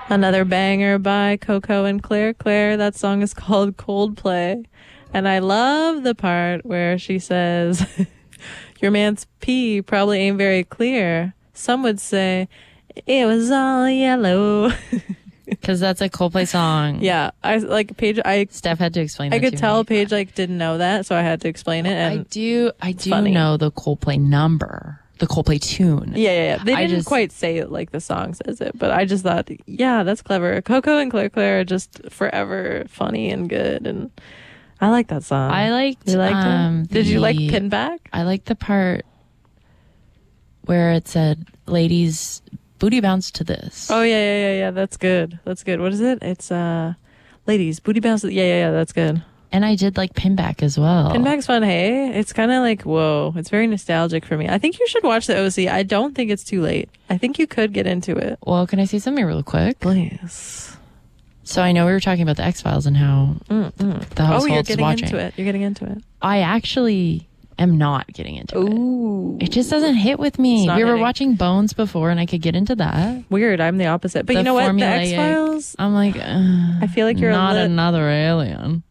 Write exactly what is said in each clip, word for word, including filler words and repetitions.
Another banger by Coco and Claire Claire. That song is called Coldplay. And I love the part where she says, your man's pee probably ain't very clear. Some would say, it was all yellow. Because that's a Coldplay song. Yeah. I like Paige. I Steph had to explain I that could to tell me. Paige like didn't know that, so I had to explain it. And I do, I do funny. know the Coldplay number, the Coldplay tune. Yeah, yeah, yeah. They I didn't just- quite say it like the song says it, but I just thought, yeah, that's clever. Coco and Claire Claire are just forever funny and good, and I like that song. I liked. You liked um, it? Did you like the- Pinback? I liked the part where it said, "Ladies, booty bounce to this." Oh yeah, yeah, yeah, yeah. That's good. That's good. What is it? It's uh, ladies booty bounce. Yeah, yeah, yeah. That's good. And I did like Pinback as well. Pinback's fun. Hey, it's kind of like whoa. It's very nostalgic for me. I think you should watch the O C. I don't think it's too late. I think you could get into it. Well, can I say something real quick? Please. So I know we were talking about the X-Files and how Mm, mm. the Oh, household's you're getting watching. into it. You're getting into it. I actually am not getting into it. Ooh. It just doesn't hit with me. It's not We were hitting. watching Bones before, and I could get into that. Weird. I'm the opposite. But The you know what? The formulaic- X Files. I'm like, uh, I feel like you're a not lit- another alien.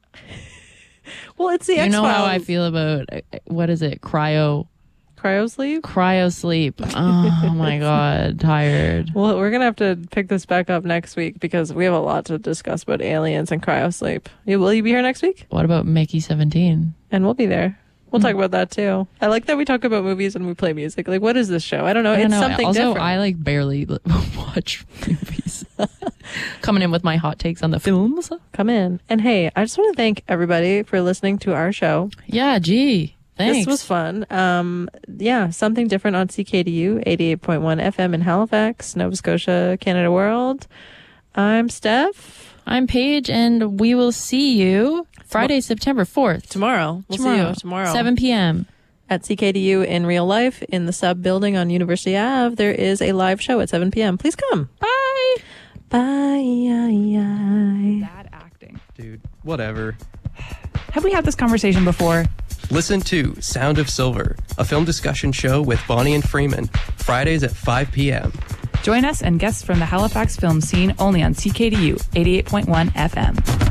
Well, it's the You X know Files. how I feel about uh, what is it? Cryo, Cryo sleep. cryo sleep. Oh my god, tired. Well, we're gonna have to pick this back up next week because we have a lot to discuss about aliens and cryo sleep. You, will you be here next week? What about Mickey seventeen? And we'll be there. We'll talk about that too. I like that we talk about movies and we play music. Like, what is this show? I don't know. I it's don't know. something also, different. I like barely li- watch movies. Coming in with my hot takes on the films. Come in. And hey, I just want to thank everybody for listening to our show. Yeah, gee, thanks. This was fun. Um, yeah, something different on C K D U eighty-eight point one F M in Halifax, Nova Scotia, Canada World. I'm Steph. I'm Paige, and we will see you Friday, September fourth. Tomorrow. We'll see you tomorrow. seven p.m. At C K D U in real life in the sub building on University Avenue. There is a live show at seven p.m. Please come. Bye. Bye. Bad acting. Dude, whatever. Have we had this conversation before? Listen to Sound of Silver, a film discussion show with Bonnie and Freeman, Fridays at five p.m. Join us and guests from the Halifax film scene only on C K D U eighty-eight point one F M.